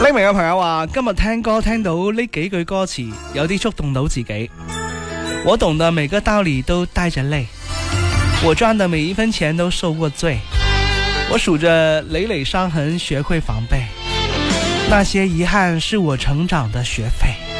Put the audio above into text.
匿名嘅朋友話今日聽歌聽到呢幾句歌詞有啲觸動到自己。我懂得每個道理都帶着淚，我賺的每一分錢都受過罪，我數着累累傷痕學會防備，那些遺憾是我成長的學費。